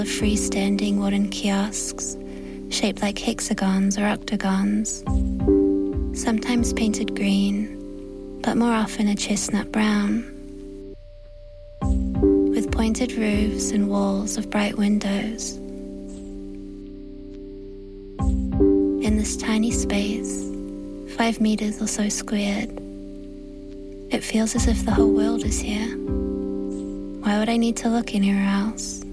of freestanding wooden kiosks, shaped like hexagons or octagons, sometimes painted green, but more often a chestnut brown, with pointed roofs and walls of bright windows. In this tiny space, 5 meters or so squared, it feels as if the whole world is here. Why would I need to look anywhere else?